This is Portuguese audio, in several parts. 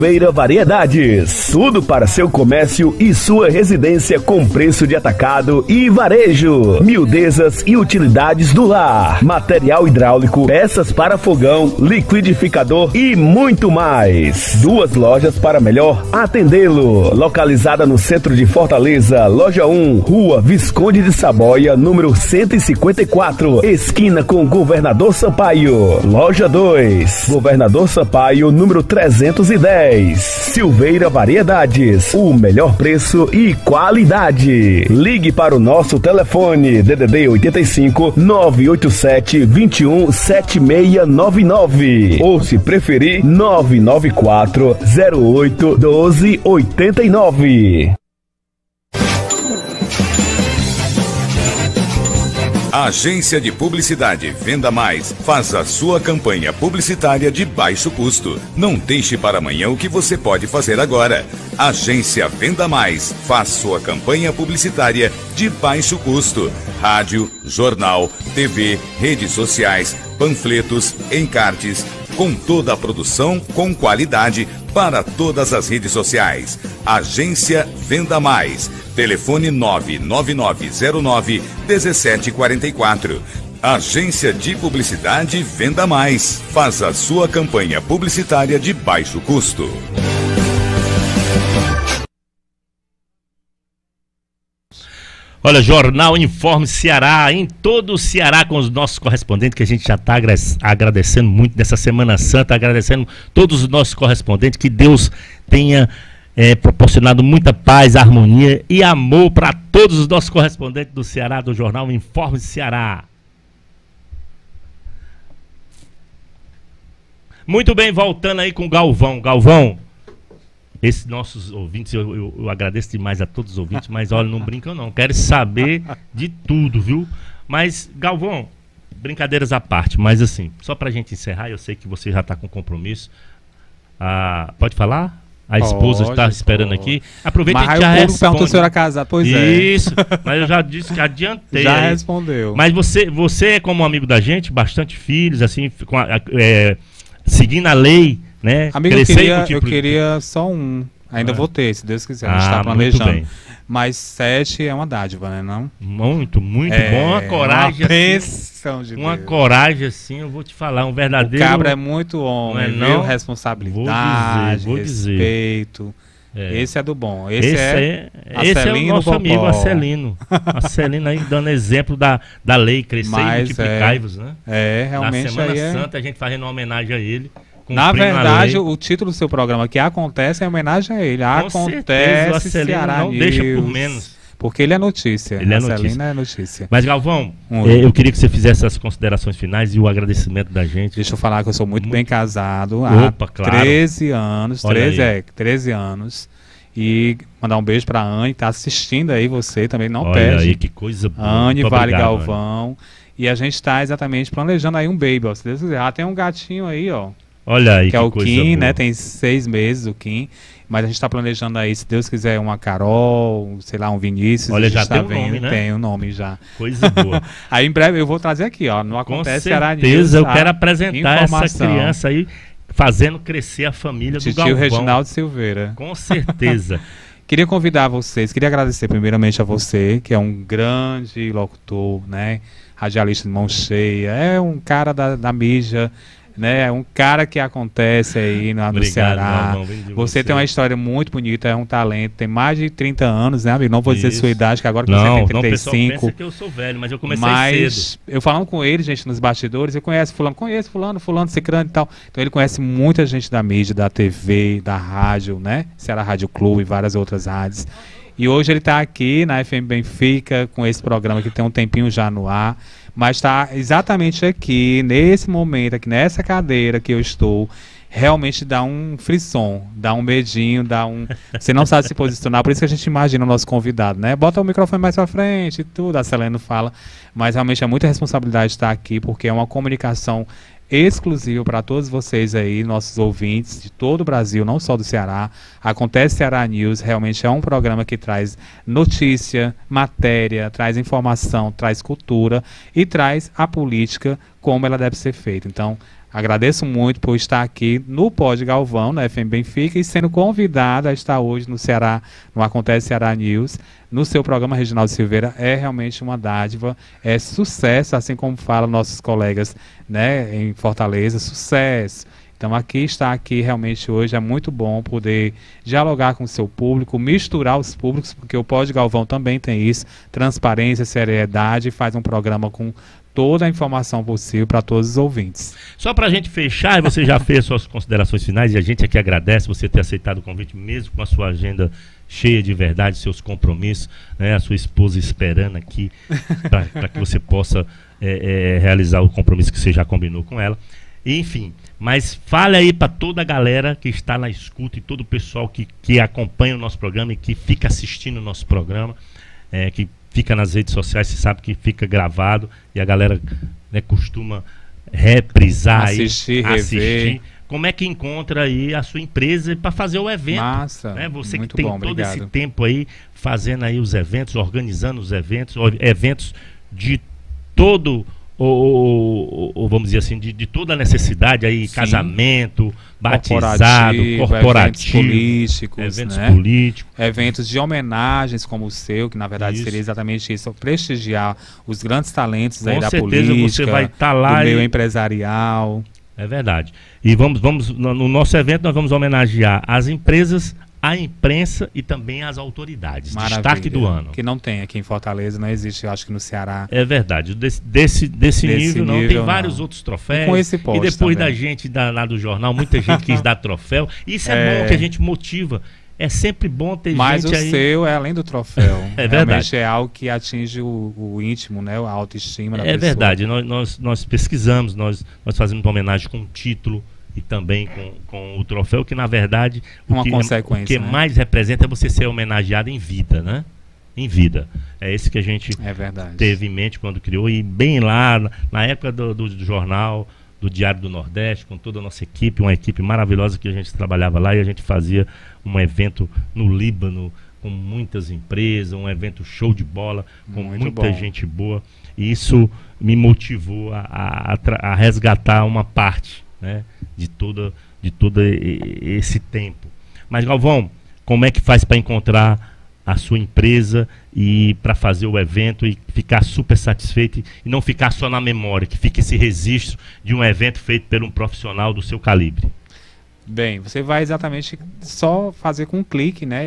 Feira Variedades, tudo para seu comércio e sua residência com preço de atacado e varejo, miudezas e utilidades do lar, material hidráulico, peças para fogão, liquidificador e muito mais. 2 lojas para melhor atendê-lo, localizada no centro de Fortaleza, loja 1, Rua Visconde de Saboia, número 154, esquina com Governador Sampaio, loja 2, Governador Sampaio, número 310. Silveira Variedades, o melhor preço e qualidade. Ligue para o nosso telefone DDD 85 987 21 7699 ou, se preferir, 994 08 12 89. Agência de Publicidade Venda Mais faz a sua campanha publicitária de baixo custo. Não deixe para amanhã o que você pode fazer agora. Agência Venda Mais faz sua campanha publicitária de baixo custo. Rádio, jornal, TV, redes sociais, panfletos, encartes, com toda a produção com qualidade para todas as redes sociais. Agência Venda Mais. Telefone 99909-1744. Agência de Publicidade Venda Mais. Faz a sua campanha publicitária de baixo custo. Olha, Jornal Informe Ceará, em todo o Ceará, com os nossos correspondentes, que a gente já está agradecendo muito nessa Semana Santa, agradecendo todos os nossos correspondentes, que Deus tenha proporcionado muita paz, harmonia e amor para todos os nossos correspondentes do Ceará, do Jornal Informe Ceará. Muito bem, voltando aí com o Galvão. Galvão, esses nossos ouvintes, eu agradeço demais a todos os ouvintes, mas olha, não brincam não, quero saber de tudo, viu? Mas, Galvão, brincadeiras à parte, mas assim, só pra gente encerrar, eu sei que você já tá com compromisso. Pode falar? A esposa está esperando aqui. Aproveita e já responde. Perguntou se eu era casado, pois Isso, mas eu já disse que adiantei. Já respondeu. Mas você, como amigo da gente, bastante filhos, assim, seguindo a lei, né? Amigo, eu queria só um. Ainda vou ter, se Deus quiser. A gente está planejando. Muito bem. Mas 7 é uma dádiva, né? Não? Muito bom. Uma coragem. Uma coragem, assim, eu vou te falar, um verdadeiro. O cabra é muito homem, viu? Responsabilidade, respeito. Esse é do bom. Esse é o nosso amigo Acelino. Acelino aí dando exemplo da lei, crescer e multiplicai-vos, né? Realmente. Na Semana Santa a gente fazendo uma homenagem a ele. Na verdade, o título do seu programa, que acontece, é homenagem a ele. Acontece, o Acelino Ceará não News, deixa por menos. Porque ele é notícia. Ele é notícia. Mas, Galvão, eu queria que você fizesse as considerações finais e o agradecimento da gente. Deixa eu falar que eu sou muito bem casado há 13 anos. 13 anos. E mandar um beijo pra Anne, que tá assistindo aí você também, não perde. Olha aí, que coisa boa. Anne, Vale Galvão. Anne. E a gente tá exatamente planejando aí um baby, ó. Se Deus quiser. Tem um gatinho aí, ó. Olha aí, que é o Kim, né? Tem 6 meses o Kim. Mas a gente está planejando aí, se Deus quiser, uma Carol, sei lá, um Vinícius. Olha, já tem um nome, né? Tem um nome já. Coisa boa. Aí em breve eu vou trazer aqui, ó. Não acontece Ceará News. Com certeza, eu quero apresentar essa criança aí, fazendo crescer a família do Galvão. Tio Reginaldo Silveira. Com certeza. Queria convidar vocês, queria agradecer primeiramente a você, que é um grande locutor, né? Radialista de mão cheia, é um cara da mídia, né? Um cara que acontece aí no Ceará. Você tem uma história muito bonita, é um talento, tem mais de 30 anos, né, amigo? Não vou dizer sua idade, que agora que você tem 35. O pessoal pensa que eu sou velho, mas eu comecei cedo. Eu falando com ele, gente, nos bastidores, eu conheço fulano, cicrano e tal. Então ele conhece muita gente da mídia, da TV, da rádio, né? Ceará Rádio Clube e várias outras rádios. E hoje ele está aqui na FM Benfica com esse programa que tem um tempinho já no ar, mas está exatamente aqui, nesse momento, aqui nessa cadeira que eu estou, realmente dá um frisson, dá um medinho, você não sabe se posicionar, por isso que a gente imagina o nosso convidado, né? Bota o microfone mais pra frente e tudo, a Celeno fala, mas realmente é muita responsabilidade estar aqui, porque é uma comunicação exclusivo para todos vocês aí, nossos ouvintes de todo o Brasil, não só do Ceará. Acontece Ceará News, realmente é um programa que traz notícia, matéria, traz informação, traz cultura e traz a política como ela deve ser feita. Então, Agradeço muito por estar aqui no Pod Galvão, na FM Benfica, e sendo convidado a estar hoje no Ceará, no Acontece Ceará News, no seu programa Reginaldo Silveira. É realmente uma dádiva, é sucesso, assim como falam nossos colegas, né, em Fortaleza, sucesso. Então estar aqui realmente hoje é muito bom poder dialogar com o seu público, misturar os públicos, porque o Pod Galvão também tem isso, transparência, seriedade, faz um programa com toda a informação possível para todos os ouvintes. Só para a gente fechar, e você já fez suas considerações finais, e a gente aqui agradece você ter aceitado o convite, mesmo com a sua agenda cheia de verdade, seus compromissos, né, a sua esposa esperando aqui, para que você possa realizar o compromisso que você já combinou com ela. Enfim, mas fale aí para toda a galera que está na escuta e todo o pessoal que acompanha o nosso programa e que fica assistindo o nosso programa, que fica nas redes sociais, você sabe que fica gravado e a galera, né, costuma reprisar, assistir. Como é que encontra aí a sua empresa para fazer o evento? Massa, né? Você muito que tem bom, todo obrigado. esse tempo aí fazendo aí os eventos, organizando os eventos, eventos de todo vamos dizer assim, de toda a necessidade aí, sim, casamento, batizado, corporativo, eventos políticos, eventos de homenagens como o seu, que na verdade seria exatamente isso, prestigiar os grandes talentos aí da política, você vai estar lá do meio empresarial. É verdade. E vamos no nosso evento nós vamos homenagear as empresas, a imprensa e também as autoridades. Maravilha. Destaque do ano. Que não tem aqui em Fortaleza, não existe, eu acho que no Ceará. É verdade. Desse nível não. Tem vários outros troféus. E com esse poste e depois também. Da gente lá do jornal, muita gente quis dar troféu. Isso é bom, que a gente motiva. É sempre bom ter Mas gente aí... Mas o seu é além do troféu. É verdade. Realmente é algo que atinge o íntimo, né? A autoestima da pessoa. É verdade. Nós pesquisamos, nós fazemos uma homenagem com um título e também com o troféu, que na verdade uma consequência, o que mais representa é você ser homenageado em vida, né? Em vida. É esse que a gente teve em mente quando criou, e bem lá, na época do jornal, do Diário do Nordeste, com toda a nossa equipe, uma equipe maravilhosa que a gente trabalhava lá, e a gente fazia um evento no Líbano, com muitas empresas, um evento show de bola, com muita gente boa, e isso me motivou a resgatar uma parte, né, de todo esse tempo. Mas Galvão, como é que faz para encontrar a sua empresa e para fazer o evento e ficar super satisfeito e não ficar só na memória, que fique esse registro de um evento feito por um profissional do seu calibre? Bem, você vai exatamente só fazer com um clique, né?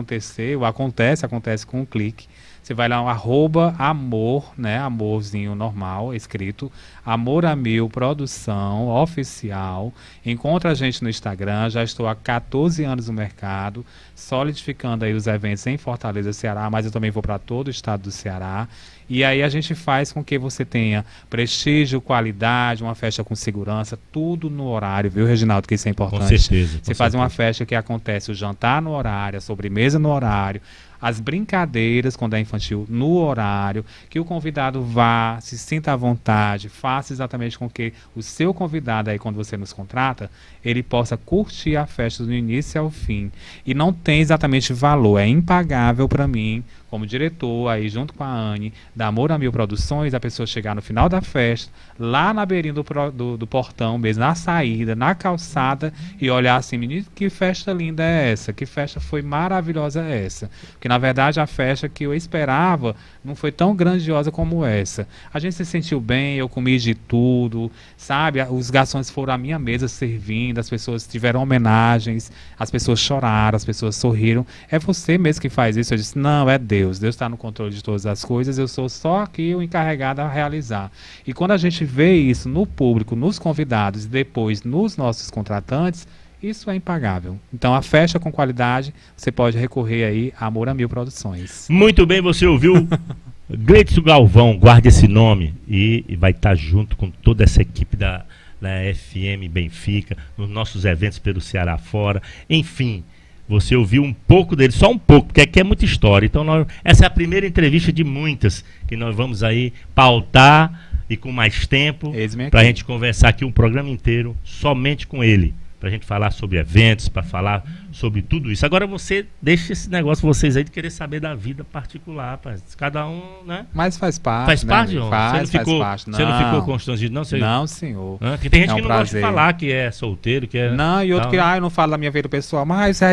Acontece com um clique. Você vai lá no @amor, né? Amorzinho normal, escrito. Amor a Mil Produção Oficial. Encontra a gente no Instagram. Já estou há 14 anos no mercado, solidificando aí os eventos em Fortaleza, Ceará, mas eu também vou para todo o estado do Ceará. E aí a gente faz com que você tenha prestígio, qualidade, uma festa com segurança, tudo no horário, viu, Reginaldo, que isso é importante. Com certeza. Você faz uma festa que acontece o jantar no horário, a sobremesa no horário, as brincadeiras, quando é infantil, no horário, que o convidado vá, se sinta à vontade, faça exatamente com que o seu convidado aí, quando você nos contrata, ele possa curtir a festa do início ao fim. E não tem exatamente valor, é impagável para mim, como diretor, aí junto com a Anne, da Amor a Mil Produções, a pessoa chegar no final da festa, lá na beirinha do portão mesmo, na saída, na calçada, e olhar assim, menino, que festa linda é essa? Que festa foi maravilhosa é essa? Porque na verdade a festa que eu esperava não foi tão grandiosa como essa. A gente se sentiu bem, eu comi de tudo, sabe? Os garçons foram à minha mesa servindo, as pessoas tiveram homenagens, as pessoas choraram, as pessoas sorriram. É você mesmo que faz isso? Eu disse, não, é Deus. Deus está no controle de todas as coisas, eu sou só aqui o encarregado a realizar. E quando a gente vê isso no público, nos convidados e depois nos nossos contratantes, isso é impagável. Então a festa com qualidade, você pode recorrer aí a Amor a Mil Produções. Muito bem, você ouviu Gleidson Galvão, guarde esse nome, e vai estar junto com toda essa equipe da FM Benfica, nos nossos eventos pelo Ceará fora, enfim. Você ouviu um pouco dele, só um pouco, porque aqui é muita história. Então, essa é a primeira entrevista de muitas que nós vamos aí pautar e com mais tempo para a gente conversar aqui um programa inteiro somente com ele, pra gente falar sobre eventos, pra falar sobre tudo isso. Agora você deixa esse negócio vocês aí de querer saber da vida particular, rapaz. Cada um, né? Mas faz parte. Faz né, parte, amigo? João? Faz Você não ficou constrangido, não? Você... Não, senhor. Que tem gente É um que não gosta de prazer. falar que é solteiro, que é... Não, e outro tal, que, né? eu não falo da minha vida pessoal, mas